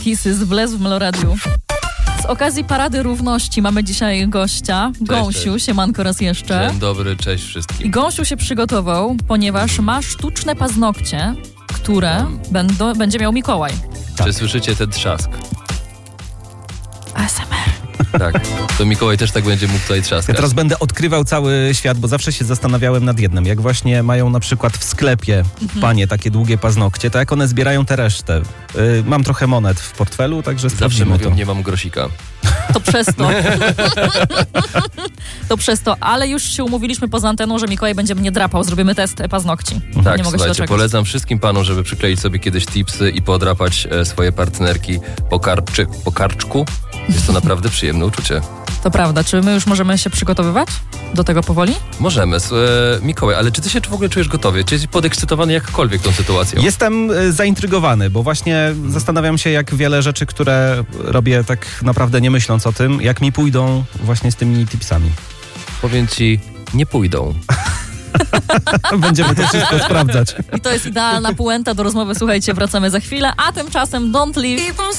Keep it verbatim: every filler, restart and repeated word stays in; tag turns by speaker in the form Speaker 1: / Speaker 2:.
Speaker 1: Kisses w Les w Meloradiu. Z okazji Parady Równości mamy dzisiaj gościa, cześć, Gąsiu, cześć. Siemanko raz jeszcze.
Speaker 2: Dzień dobry, cześć wszystkim.
Speaker 1: I Gąsiu się przygotował, ponieważ ma sztuczne paznokcie, które um. będą, będzie miał Mikołaj.
Speaker 2: Tak. Czy słyszycie ten trzask?
Speaker 1: A S M R.
Speaker 2: Tak, to Mikołaj też tak będzie mógł tutaj trzaskać.
Speaker 3: Ja teraz będę odkrywał cały świat, bo zawsze się zastanawiałem nad jednym. Jak właśnie mają na przykład w sklepie mhm. panie takie długie paznokcie, to jak one zbierają tę resztę? Yy, mam trochę monet w portfelu, także
Speaker 2: zawsze mówią,
Speaker 3: to.
Speaker 2: nie mam grosika.
Speaker 1: To przez to. To przez to, ale już się umówiliśmy poza anteną, że Mikołaj będzie mnie drapał. Zrobimy test paznokci.
Speaker 2: Tak,
Speaker 1: nie mogę
Speaker 2: słuchajcie, polecam wszystkim panom, żeby przykleić sobie kiedyś tipsy i podrapać e, swoje partnerki po, karczy, po karczku. Jest to naprawdę przyjemne uczucie.
Speaker 1: To prawda. Czy my już możemy się przygotowywać do tego powoli?
Speaker 2: Możemy. E, Mikołaj, ale czy ty się w ogóle czujesz gotowy? Czy jesteś podekscytowany jakkolwiek tą sytuacją?
Speaker 3: Jestem e, zaintrygowany, bo właśnie zastanawiam się, jak wiele rzeczy, które robię tak naprawdę nie myśląc o tym, jak mi pójdą właśnie z tymi tipsami.
Speaker 2: Powiem ci, nie pójdą.
Speaker 3: Będziemy to wszystko sprawdzać.
Speaker 1: I to jest idealna puenta do rozmowy. Słuchajcie, wracamy za chwilę, a tymczasem Don't Leave